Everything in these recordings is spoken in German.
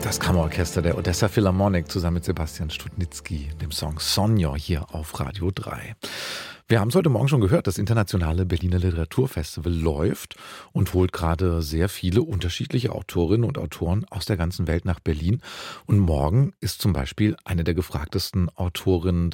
Das Kammerorchester der Odessa Philharmonic zusammen mit Sebastian Studnitzky, dem Song Sonja hier auf Radio 3. Wir haben es heute Morgen schon gehört, das internationale Berliner Literaturfestival läuft und holt gerade sehr viele unterschiedliche Autorinnen und Autoren aus der ganzen Welt nach Berlin. Und morgen ist zum Beispiel eine der gefragtesten Autorinnen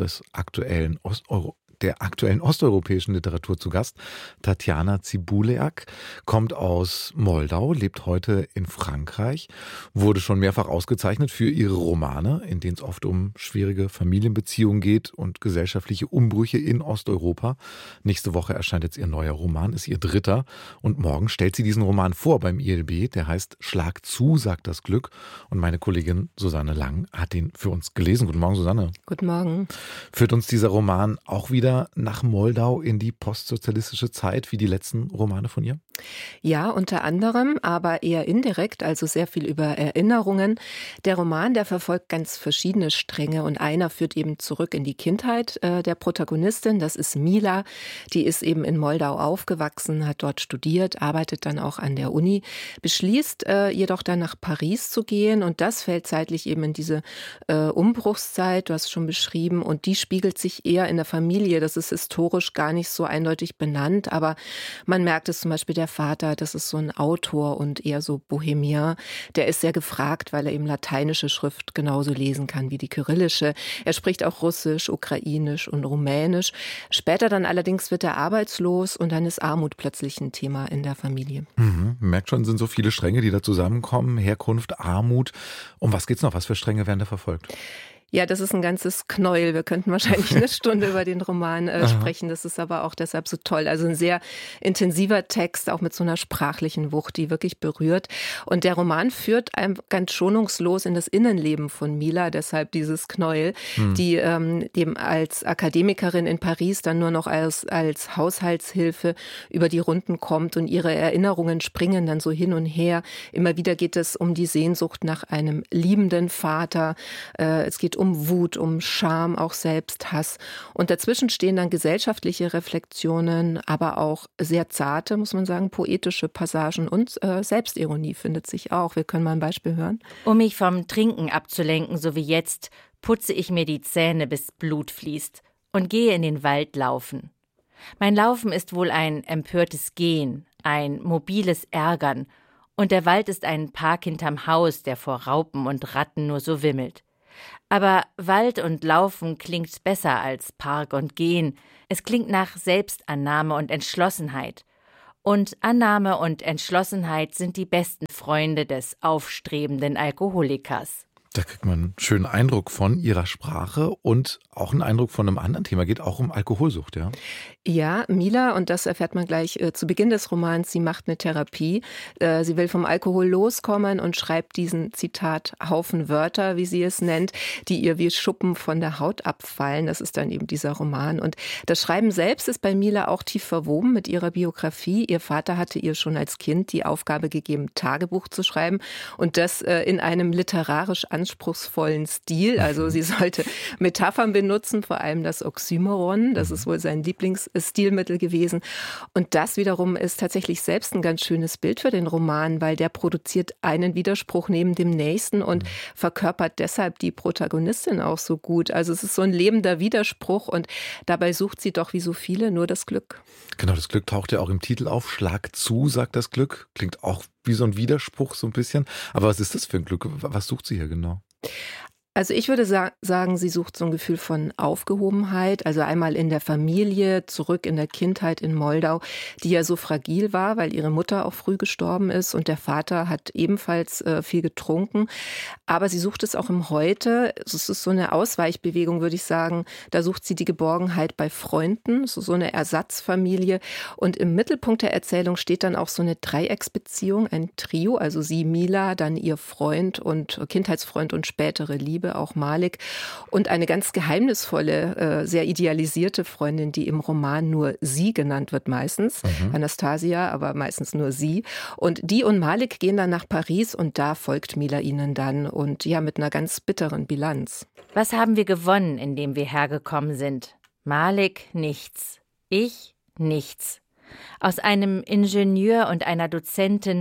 der aktuellen osteuropäischen Literatur zu Gast. Tatjana Zibuleak kommt aus Moldau, lebt heute in Frankreich, wurde schon mehrfach ausgezeichnet für ihre Romane, in denen es oft um schwierige Familienbeziehungen geht und gesellschaftliche Umbrüche in Osteuropa. Nächste Woche erscheint jetzt ihr neuer Roman, ist ihr dritter. Und morgen stellt sie diesen Roman vor beim ILB, der heißt Schlag zu, sagt das Glück. Und meine Kollegin Susanne Lang hat ihn für uns gelesen. Guten Morgen, Susanne. Guten Morgen. Führt uns dieser Roman auch wieder nach Moldau in die postsozialistische Zeit, wie die letzten Romane von ihr? Ja, unter anderem, aber eher indirekt, also sehr viel über Erinnerungen. Der Roman, der verfolgt ganz verschiedene Stränge und einer führt eben zurück in die Kindheit der Protagonistin. Das ist Mila, die ist eben in Moldau aufgewachsen, hat dort studiert, arbeitet dann auch an der Uni, beschließt jedoch dann nach Paris zu gehen und das fällt zeitlich eben in diese Umbruchszeit, du hast es schon beschrieben, und die spiegelt sich eher in der Familie. Das ist historisch gar nicht so eindeutig benannt, aber man merkt es zum Beispiel, der Vater, das ist so ein Autor und eher so Bohemian, der ist sehr gefragt, weil er eben lateinische Schrift genauso lesen kann wie die kyrillische. Er spricht auch Russisch, Ukrainisch und Rumänisch. Später dann allerdings wird er arbeitslos und dann ist Armut plötzlich ein Thema in der Familie. Merkt schon, sind so viele Stränge, die da zusammenkommen. Herkunft, Armut. Um was geht's noch? Was für Stränge werden da verfolgt? Ja, das ist ein ganzes Knäuel. Wir könnten wahrscheinlich eine Stunde über den Roman sprechen. Das ist aber auch deshalb so toll. Also ein sehr intensiver Text, auch mit so einer sprachlichen Wucht, die wirklich berührt. Und der Roman führt einem ganz schonungslos in das Innenleben von Mila, deshalb dieses Knäuel, die dem als Akademikerin in Paris dann nur noch als Haushaltshilfe über die Runden kommt und ihre Erinnerungen springen dann so hin und her. Immer wieder geht es um die Sehnsucht nach einem liebenden Vater. Es geht um Wut, um Scham, auch Selbsthass. Und dazwischen stehen dann gesellschaftliche Reflexionen, aber auch sehr zarte, muss man sagen, poetische Passagen und Selbstironie findet sich auch. Wir können mal ein Beispiel hören. Um mich vom Trinken abzulenken, so wie jetzt, putze ich mir die Zähne, bis Blut fließt und gehe in den Wald laufen. Mein Laufen ist wohl ein empörtes Gehen, ein mobiles Ärgern. Und der Wald ist ein Park hinterm Haus, der vor Raupen und Ratten nur so wimmelt. Aber Wald und Laufen klingt besser als Park und Gehen. Es klingt nach Selbstannahme und Entschlossenheit. Und Annahme und Entschlossenheit sind die besten Freunde des aufstrebenden Alkoholikers. Da kriegt man einen schönen Eindruck von ihrer Sprache und auch einen Eindruck von einem anderen Thema. Geht auch um Alkoholsucht, ja? Ja, Mila, und das erfährt man gleich zu Beginn des Romans, sie macht eine Therapie. Sie will vom Alkohol loskommen und schreibt diesen, Zitat, Haufen Wörter, wie sie es nennt, die ihr wie Schuppen von der Haut abfallen. Das ist dann eben dieser Roman. Und das Schreiben selbst ist bei Mila auch tief verwoben mit ihrer Biografie. Ihr Vater hatte ihr schon als Kind die Aufgabe gegeben, Tagebuch zu schreiben und das in einem literarisch anspruchsvollen Stil. Also sie sollte Metaphern benutzen, vor allem das Oxymoron. Das ist wohl sein Lieblingsstilmittel gewesen. Und das wiederum ist tatsächlich selbst ein ganz schönes Bild für den Roman, weil der produziert einen Widerspruch neben dem nächsten und verkörpert deshalb die Protagonistin auch so gut. Also es ist so ein lebender Widerspruch und dabei sucht sie doch wie so viele nur das Glück. Genau, das Glück taucht ja auch im Titel auf. Schlag zu, sagt das Glück. Klingt auch wie so ein Widerspruch so ein bisschen. Aber was ist das für ein Glück? Was sucht sie hier genau? Also ich würde sagen, sie sucht so ein Gefühl von Aufgehobenheit, also einmal in der Familie, zurück in der Kindheit in Moldau, die ja so fragil war, weil ihre Mutter auch früh gestorben ist und der Vater hat ebenfalls viel getrunken. Aber sie sucht es auch im Heute. Es ist so eine Ausweichbewegung, würde ich sagen. Da sucht sie die Geborgenheit bei Freunden, so eine Ersatzfamilie. Und im Mittelpunkt der Erzählung steht dann auch so eine Dreiecksbeziehung, ein Trio, also sie, Mila, dann ihr Freund und Kindheitsfreund und spätere Liebe, auch Malik, und eine ganz geheimnisvolle, sehr idealisierte Freundin, die im Roman nur sie genannt wird meistens, Anastasia, aber meistens nur sie. Und die und Malik gehen dann nach Paris und da folgt Mila ihnen dann und ja, mit einer ganz bitteren Bilanz. Was haben wir gewonnen, indem wir hergekommen sind? Malik nichts, ich nichts. Aus einem Ingenieur und einer Dozentin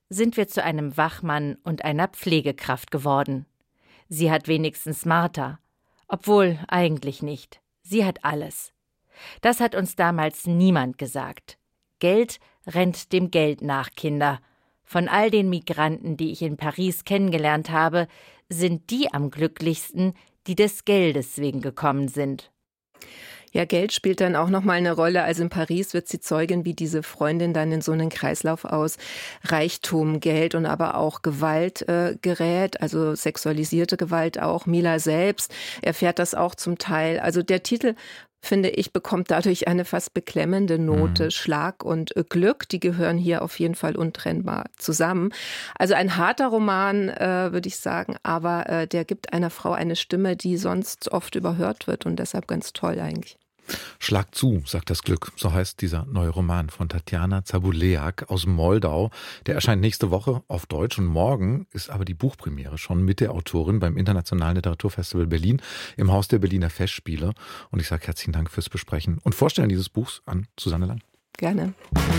sind wir zu einem Wachmann und einer Pflegekraft geworden. Sie hat wenigstens Martha. Obwohl, eigentlich nicht. Sie hat alles. Das hat uns damals niemand gesagt. Geld rennt dem Geld nach, Kinder. Von all den Migranten, die ich in Paris kennengelernt habe, sind die am glücklichsten, die des Geldes wegen gekommen sind. Ja, Geld spielt dann auch nochmal eine Rolle. Also in Paris wird sie Zeugin, wie diese Freundin dann in so einen Kreislauf aus Reichtum, Geld und aber auch Gewalt gerät, also sexualisierte Gewalt auch. Mila selbst erfährt das auch zum Teil. Also der Titel, finde ich, bekommt dadurch eine fast beklemmende Note. Schlag und Glück, die gehören hier auf jeden Fall untrennbar zusammen. Also ein harter Roman, würde ich sagen, aber der gibt einer Frau eine Stimme, die sonst oft überhört wird und deshalb ganz toll eigentlich. Schlag zu, sagt das Glück. So heißt dieser neue Roman von Tatjana Zabuleak aus Moldau. Der erscheint nächste Woche auf Deutsch und morgen ist aber die Buchpremiere schon mit der Autorin beim Internationalen Literaturfestival Berlin im Haus der Berliner Festspiele. Und ich sage herzlichen Dank fürs Besprechen und Vorstellen dieses Buchs an Susanne Lang. Gerne.